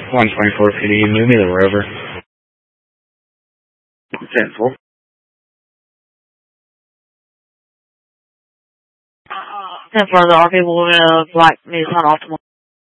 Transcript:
124 PD, move me the Rover. 10-4. 10-4, the RP will Black Nissan Optimal.